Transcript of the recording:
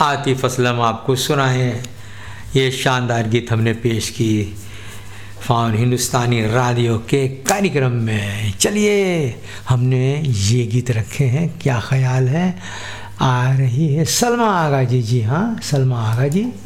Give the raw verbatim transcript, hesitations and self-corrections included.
आतिफ असलम आपको सुनाए। ये शानदार गीत हमने पेश की फ़ान हिंदुस्तानी रेडियो के कार्यक्रम में। चलिए हमने ये गीत रखे हैं, क्या ख्याल है? आ रही है सलमा आगा जी। जी हाँ, सलमा आगा जी